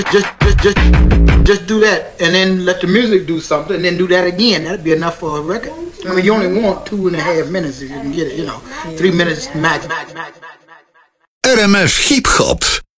just do that, and then let the music do something, and then do that again. That'd be enough for a record. I mean, you only want 2.5 minutes if you can get it. 3 minutes max. RMF Hip Hop.